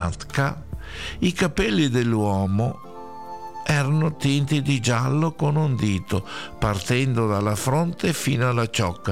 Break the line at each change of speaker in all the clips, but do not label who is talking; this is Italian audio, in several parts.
Kamchatka, i capelli dell'uomo erano tinti di giallo con un dito, partendo dalla fronte fino alla ciocca.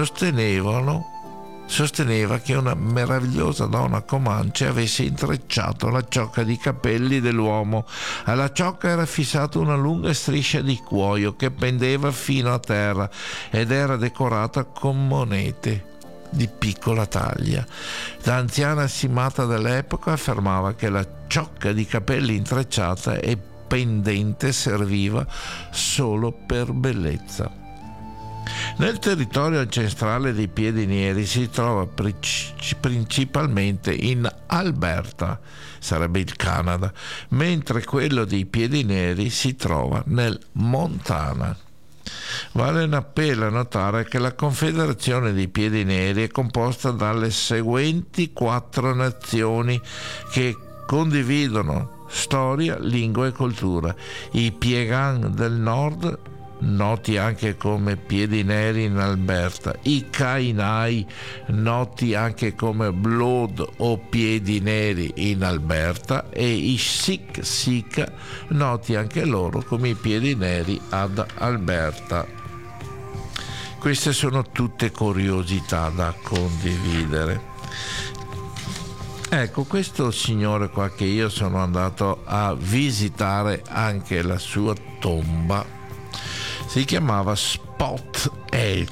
Sosteneva che una meravigliosa donna comanche avesse intrecciato la ciocca di capelli dell'uomo. Alla ciocca era fissata una lunga striscia di cuoio che pendeva fino a terra ed era decorata con monete di piccola taglia. L'anziana stimata dell'epoca affermava che la ciocca di capelli intrecciata e pendente serviva solo per bellezza. Nel territorio ancestrale dei piedi neri si trova principalmente in Alberta, sarebbe il Canada, mentre quello dei piedi neri si trova nel Montana. Vale la pena notare che la Confederazione dei Piedi Neri è composta dalle seguenti 4 nazioni che condividono storia, lingua e cultura: i Piegan del Nord, noti anche come piedi neri in Alberta, i Kainai, noti anche come Blood o piedi neri in Alberta, e i Siksika, noti anche loro come i piedi neri ad Alberta. Queste sono tutte curiosità da condividere. Ecco, questo signore qua che io sono andato a visitare anche la sua tomba si chiamava Spot Elk,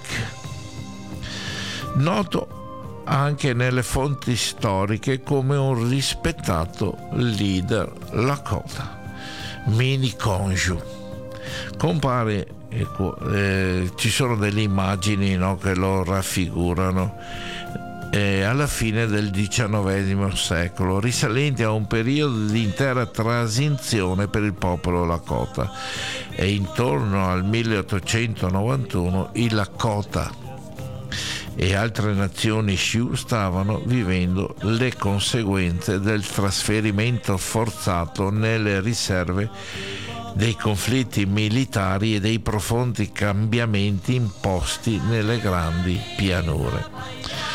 noto anche nelle fonti storiche come un rispettato leader Lakota, Mini Konju. Compare, ci sono delle immagini, no, che lo raffigurano alla fine del XIX secolo, risalenti a un periodo di intera transizione per il popolo Lakota, e intorno al 1891 i Lakota e altre nazioni Sioux stavano vivendo le conseguenze del trasferimento forzato nelle riserve, dei conflitti militari e dei profondi cambiamenti imposti nelle grandi pianure.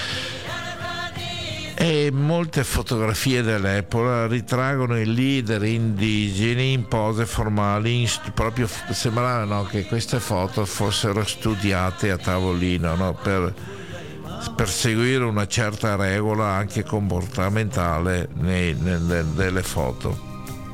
E molte fotografie dell'epoca ritraggono i leader indigeni in pose formali, proprio sembrava, no, che queste foto fossero studiate a tavolino, no, per seguire una certa regola anche comportamentale nelle foto.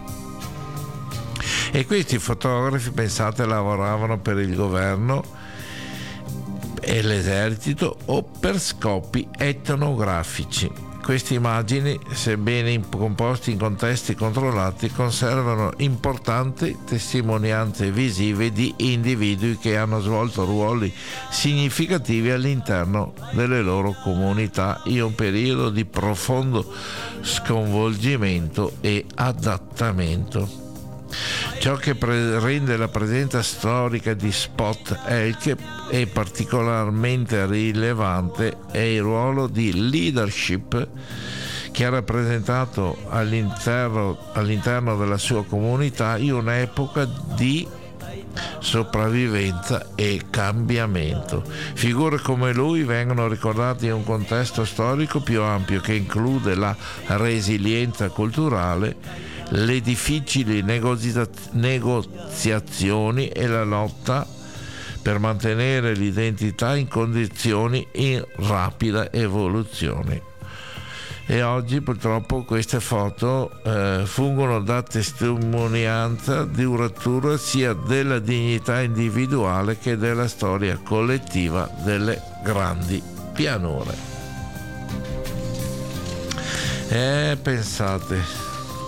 E questi fotografi, pensate, lavoravano per il governo e l'esercito o per scopi etnografici. Queste immagini, sebbene composte in contesti controllati, conservano importanti testimonianze visive di individui che hanno svolto ruoli significativi all'interno delle loro comunità in un periodo di profondo sconvolgimento e adattamento. Ciò che rende la presenza storica di Spot Elk è particolarmente rilevante è il ruolo di leadership che ha rappresentato all'interno della sua comunità in un'epoca di sopravvivenza e cambiamento. Figure come lui vengono ricordate in un contesto storico più ampio che include la resilienza culturale, le difficili negoziazioni e la lotta per mantenere l'identità in condizioni in rapida evoluzione. E oggi purtroppo queste foto fungono da testimonianza duratura sia della dignità individuale che della storia collettiva delle grandi pianure. Pensate,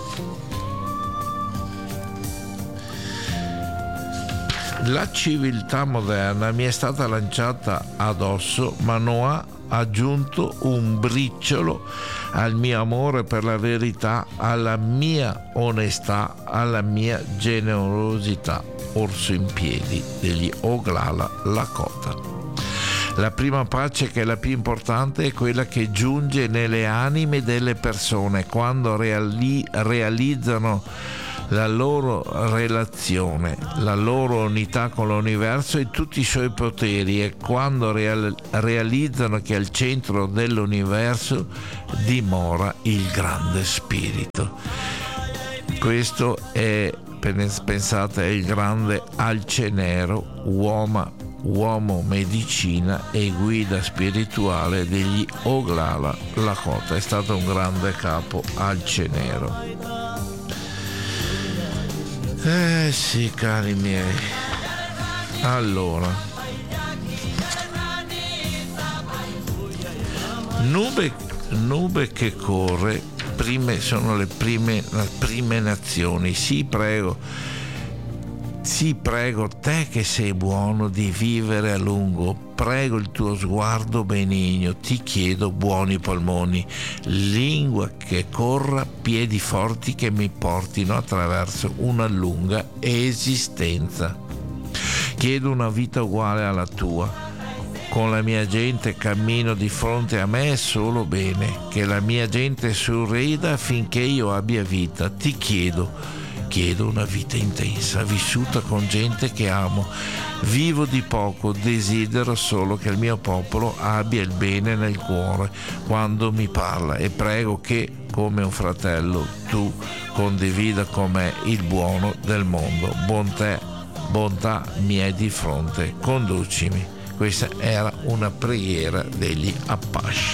la civiltà moderna mi è stata lanciata addosso, ma non ha aggiunto un briciolo al mio amore per la verità, alla mia onestà, alla mia generosità. Orso in piedi degli Oglala Lakota. La prima pace, che è la più importante, è quella che giunge nelle anime delle persone quando realizzano la loro relazione, la loro unità con l'universo e tutti i suoi poteri, e quando realizzano che al centro dell'universo dimora il grande spirito. Questo è, pensate, è il grande Alce Nero, uomo medicina e guida spirituale degli Oglala Lakota. È stato un grande capo Alce Nero. Sì, cari miei. Allora, nube che corre, sono le prime nazioni. Sì, prego, te che sei buono di vivere a lungo, prego il tuo sguardo benigno, ti chiedo buoni polmoni, lingua che corra, piedi forti che mi portino attraverso una lunga esistenza. Chiedo una vita uguale alla tua. Con la mia gente cammino di fronte a me solo bene, che la mia gente sorrida affinché io abbia vita. Ti chiedo una vita intensa, vissuta con gente che amo. Vivo di poco, desidero solo che il mio popolo abbia il bene nel cuore quando mi parla, e prego che, come un fratello, tu condivida con me il buono del mondo. Bontà mi è di fronte, conducimi. Questa era una preghiera degli Apache.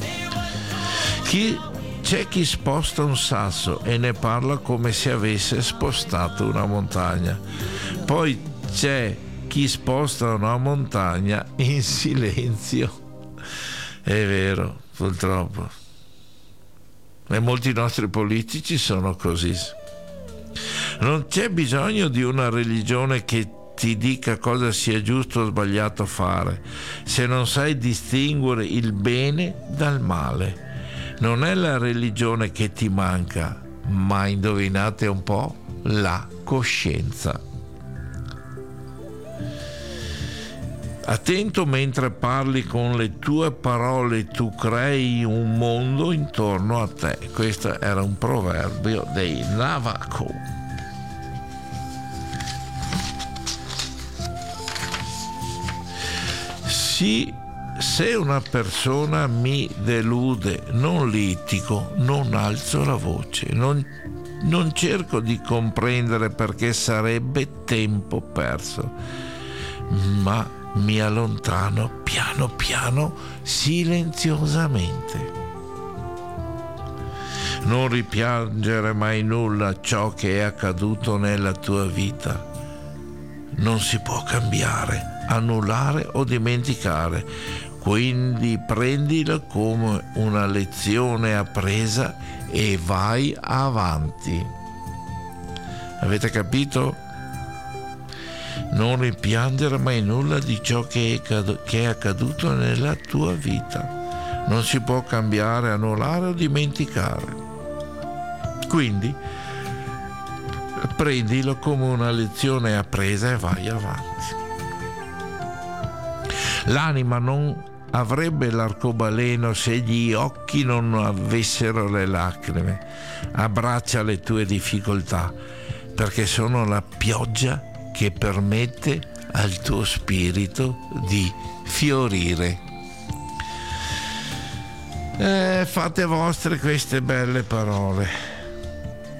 C'è chi sposta un sasso e ne parla come se avesse spostato una montagna. Poi c'è chi sposta una montagna in silenzio. È vero, purtroppo. E molti nostri politici sono così. Non c'è bisogno di una religione che ti dica cosa sia giusto o sbagliato fare, se non sai distinguere il bene dal male. Non è la religione che ti manca, ma indovinate un po', la coscienza. Attento mentre parli, con le tue parole tu crei un mondo intorno a te. Questo era un proverbio dei Navajo. Sì, se una persona mi delude, non litigo, non alzo la voce, non cerco di comprendere perché sarebbe tempo perso, ma mi allontano piano piano, silenziosamente. Non ripiangere mai nulla ciò che è accaduto nella tua vita. Non si può cambiare, annullare o dimenticare, quindi prendila come una lezione appresa e vai avanti. Avete capito? Non ripiangere mai nulla di ciò che è accaduto nella tua vita. Non si può cambiare, annullare o dimenticare. Quindi prendilo come una lezione appresa e vai avanti. L'anima non avrebbe l'arcobaleno se gli occhi non avessero le lacrime. Abbraccia le tue difficoltà, perché sono la pioggia che permette al tuo spirito di fiorire. Fate vostre queste belle parole.